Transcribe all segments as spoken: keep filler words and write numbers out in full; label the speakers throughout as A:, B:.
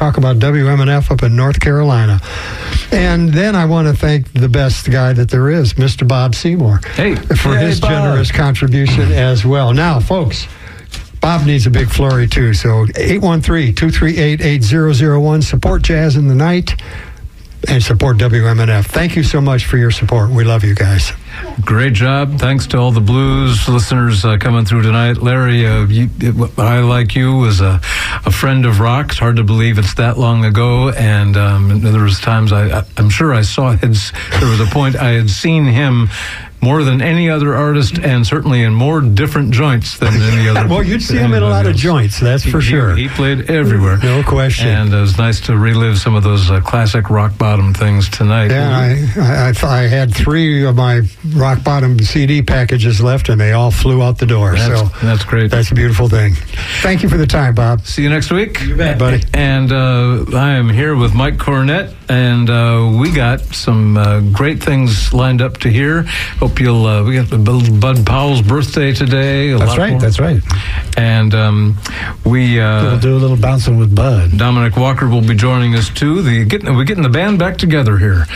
A: talk about W M N F up in North Carolina. And then I want to thank the best guy that there is, Mister Bob Seymour,
B: hey,
A: for
B: hey,
A: his
B: Bob.
A: generous contribution as well. Now, folks, Bob needs a big flurry, too. So eight one three, two three eight, eight zero zero one. Support Jazz in the Night and support W M N F. Thank you so much for your support. We love you guys.
B: Great job. Thanks to all the blues listeners uh, coming through tonight. Larry, uh, you, I, like you, was a, a friend of rock. It's hard to believe it's that long ago. And um, there was times I, I, I'm sure I saw his, there was a point I had seen him more than any other artist, and certainly in more different joints than any other.
A: Well, you'd see him in a lot of joints, that's for
B: he,
A: sure.
B: He, he played everywhere.
A: No question.
B: And it was nice to relive some of those uh, classic rock bottom things tonight.
A: Yeah, I, I, I had three of my rock bottom C D packages left, and they all flew out the door.
B: That's,
A: so
B: that's great.
A: That's a beautiful thing. Thank you for the time, Bob.
B: See you next week.
A: You bet, buddy.
B: And uh, I am here with Mike Cornett, and uh, we got some uh, great things lined up to hear. Hope you'll. Uh, we got Bud Powell's birthday today. A
C: that's
B: lot
C: right.
B: More.
C: That's right.
B: And um, we uh,
C: we'll do a little bouncing with Bud.
B: Dominic Walker will be joining us too. The getting we're getting the band back together here,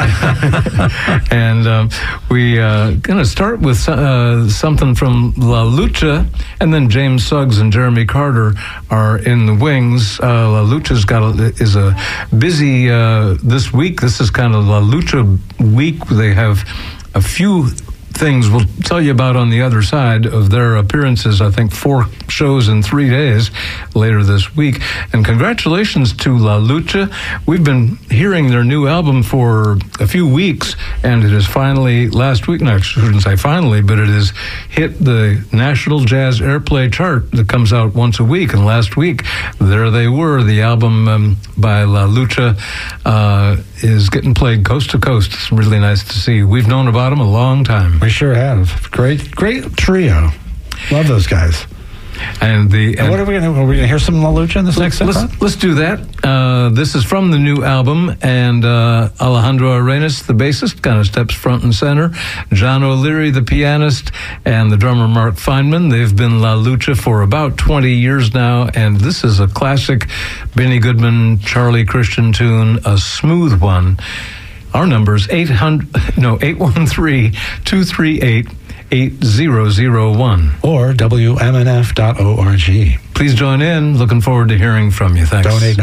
B: and um, we uh, gonna start with uh, something from La Lucha, and then James Suggs and Jeremy Carter are in the wings. Uh, La Lucha's got a, is a busy uh, this week. This is kind of La Lucha week. They have a few things we'll tell you about on the other side of their appearances. I think four shows in three days later this week. And congratulations to La Lucha. We've been hearing their new album for a few weeks, and it is finally last week, no, I shouldn't say finally, but it has hit the National Jazz Airplay chart that comes out once a week. And last week, there they were. The album um, by La Lucha uh, is getting played coast to coast. It's really nice to see. We've known about them a long time.
C: We sure have. Great, great trio. Love those guys.
B: And the and
C: and what are we going to? Are we going to hear some La Lucha in this next
B: let's,
C: set?
B: Let's do that. Uh, this is from the new album, and uh, Alejandro Arenas, the bassist, kind of steps front and center. John O'Leary, the pianist, and the drummer Mark Feynman. They've been La Lucha for about twenty years now, and this is a classic Benny Goodman, Charlie Christian tune, a smooth one. Our number is eight hundred, no, eight one three, two three eight, eight zero zero one.
C: Or W M N F dot org.
B: Please join in. Looking forward to hearing from you. Thanks.
C: Donate now.